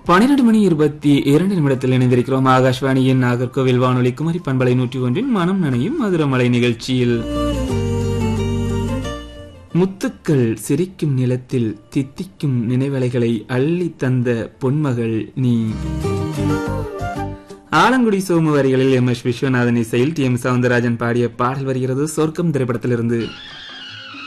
12:22 இணைந்திருக்கிறோம். ஆகாஷ்வாணியின் நாகர்கோவில் வானொலி குமரி பண்பலை 101 மனம் நனையும் மதுரமலை நிகழ்ச்சியில் முத்துக்கள் சிரிக்கும் நிலத்தில் தித்திக்கும் நினைவலைகளை அள்ளி தந்த பொன்மகள் நீ. ஆலங்குடி சோமு வரிகளில் எம்.எஸ். விஸ்வநாதன் இசையில் டி.எம். சவுந்தரராஜன் பாடிய பாடல் வருகிறது. சொர்க்கம் திரைப்படத்திலிருந்து.